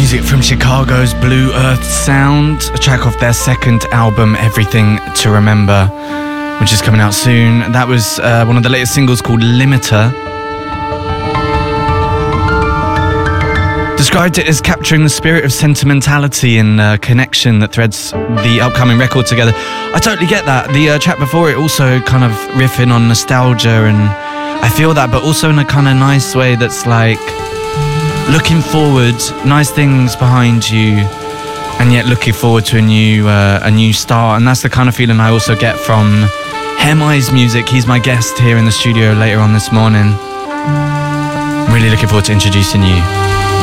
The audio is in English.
Music from Chicago's Blue Earth Sound, a track off their second album, Everything to Remember, which is coming out soon. That was one of the latest singles called Limiter. Described it as capturing the spirit of sentimentality and connection that threads the upcoming record together. I totally get that. The track before it also kind of riffing on nostalgia, and I feel that, but also in a kind of nice way that's like looking forward, nice things behind you, and yet looking forward to a new start. And that's the kind of feeling I also get from Hemai's music. He's my guest here in the studio later on this morning. I'm really looking forward to introducing you.